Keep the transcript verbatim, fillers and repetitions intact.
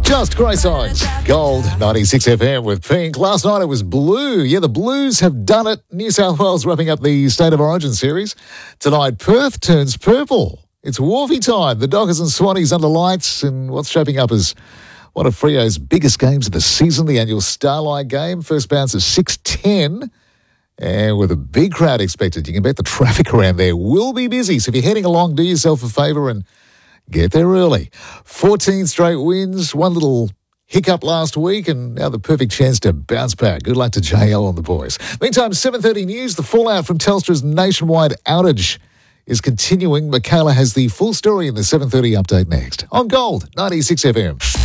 Just great songs. Gold ninety-six F M with Pink. Last night it was blue. Yeah, the Blues have done it. New South Wales wrapping up the State of Origin series. Tonight, Perth turns purple. It's Wharfie time. The Dockers and Swannies under lights in what's shaping up as one of Freo's biggest games of the season, the annual Starlight game. First bounce is six ten. And with a big crowd expected, you can bet the traffic around there will be busy. So if you're heading along, do yourself a favour and get there early. fourteen straight wins, one little hiccup last week, and now the perfect chance to bounce back. Good luck to J L and the boys. Meantime, seven thirty news, the fallout from Telstra's nationwide outage is continuing. Michaela has the full story in the seven thirty update next on Gold ninety-six F M.